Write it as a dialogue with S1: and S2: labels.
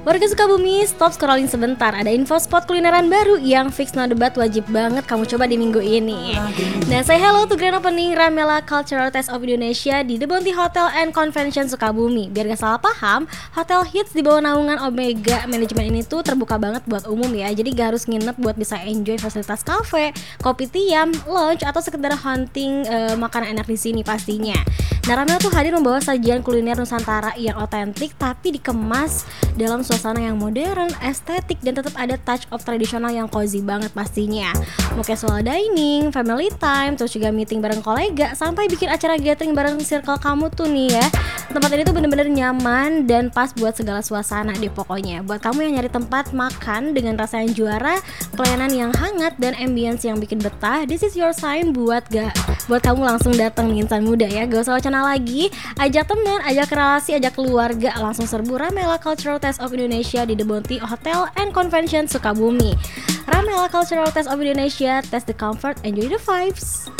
S1: Warga Sukabumi, stop scrolling sebentar. Ada info spot kulineran baru yang fix no debat, wajib banget kamu coba di minggu ini. Nah, say hello to grand opening Ramela Cultural Taste of Indonesia di The Bounty Hotel and Convention Sukabumi. Biar gak salah paham, hotel hits di bawah naungan Omega Management ini tuh terbuka banget buat umum ya. Jadi gak harus nginep buat bisa enjoy fasilitas cafe, kopi tiam, lounge, atau sekedar hunting makanan enak di sini pastinya. Nah, Ramela tuh hadir membawa sajian kuliner Nusantara yang otentik tapi dikemas dalam suasana yang modern, estetik, dan tetap ada touch of tradisional yang cozy banget pastinya. Mau casual dining, family time, terus juga meeting bareng kolega, sampai bikin acara gathering bareng circle kamu tuh nih ya. Tempat ini tuh bener-bener nyaman dan pas buat segala suasana deh pokoknya. Buat kamu yang nyari tempat makan dengan rasa yang juara, pelayanan yang hangat, dan ambience yang bikin betah, this is your sign buat kamu langsung datang nih insan muda ya. Gak usah wacana lagi, ajak teman, ajak relasi, ajak keluarga, langsung serbu Ramela Cultural Taste of Indonesia di The Bounty Hotel and Convention Sukabumi. Ramela Cultural Taste of Indonesia, taste the comfort, enjoy the vibes.